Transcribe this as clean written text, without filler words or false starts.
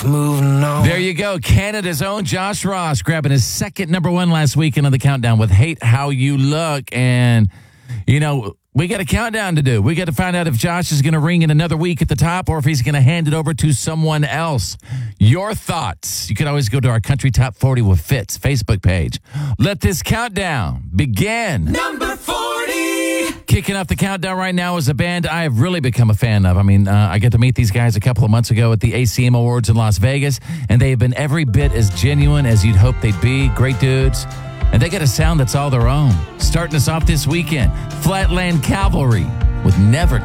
Moving on. There you go. Canada's own Josh Ross grabbing his second number one last weekend on the countdown with Hate How You Look. And, you know, we got a countdown to do. We got to find out if Josh is going to ring in another week at the top or if he's going to hand it over to someone else. Your thoughts. You can always go to our Country Top 40 with Fitz Facebook page. Let this countdown begin. Number 40. Kicking off the countdown right now is a band I have really become a fan of. I mean, I got to meet these guys a couple of months ago at the ACM Awards in Las Vegas, and they have been every bit as genuine as you'd hope they'd be. Great dudes. And they got a sound that's all their own. Starting us off this weekend, Flatland Cavalry with Never